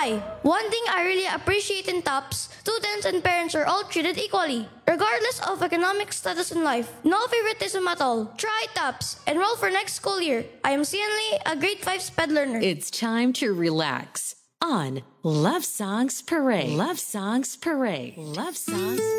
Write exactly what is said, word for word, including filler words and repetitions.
Hi! One thing I really appreciate in TOPS, students and parents are all treated equally, regardless of economic status in life. No favoritism at all. Try TOPS. Enroll for next school year. I am Sian Lee, a grade five SPED learner. It's time to relax on Love Songs Parade. Love Songs Parade. Love Songs